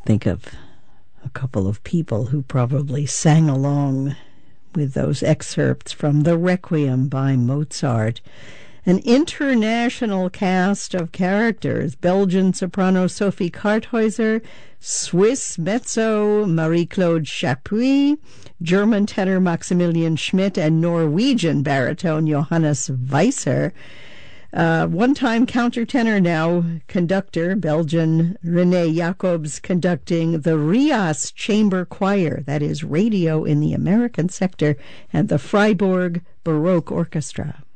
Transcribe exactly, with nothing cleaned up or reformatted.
think of a couple of people who probably sang along with those excerpts from the Requiem by Mozart. An international cast of characters: Belgian soprano Sophie Karthäuser, Swiss mezzo Marie-Claude Chapuis, German tenor Maximilian Schmidt, and Norwegian baritone Johannes Weiser. Uh, one-time countertenor, now conductor, Belgian René Jacobs, conducting the Rias Chamber Choir, that is radio in the American sector, and the Freiburg Baroque Orchestra.